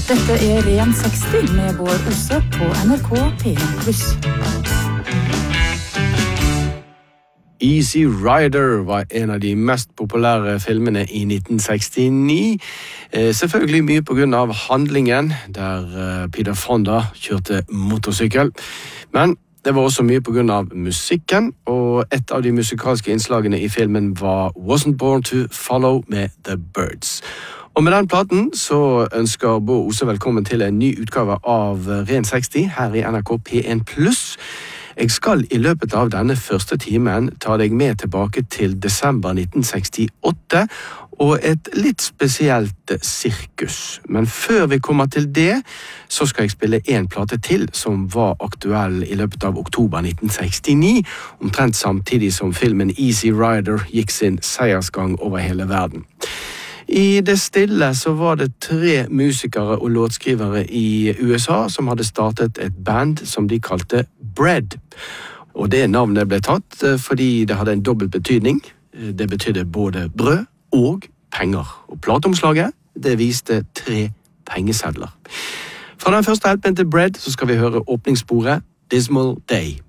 Dette Ren 60 med Bård Osse på NRK P1+. Easy Rider var en av de mest populære filmene i 1969. Selvfølgelig mye på grunn av handlingen, der Peter Fonda kjørte motorsykkel. Men det var også mye på grunn av musikken, og et av de musikalske innslagene i filmen var Wasn't Born to Follow med The Byrds. Og med den platen så ønsker Bård Osse velkommen til en ny utgave av Ren 60 her i NRK P1+. Jeg skal i løpet av denne første timen ta deg med tilbake til desember 1968 og et litt spesielt sirkus. Men før vi kommer til det, så skal jeg spille en plate til som var aktuell i løpet av oktober 1969, omtrent samtidig som filmen Easy Rider gikk sin seiersgang over hele verden. I det stille så var det 3 musikere og låtskrivere i USA som hadde startet et band som de kalte Bread. Og det navnet ble tatt fordi det hadde en dobbelt betydning. Det betydde både brød og penger. Og plateomslaget, det viste 3 pengesedler. Fra den første LP'en til Bread så skal vi høre åpningssporet Dismal Day.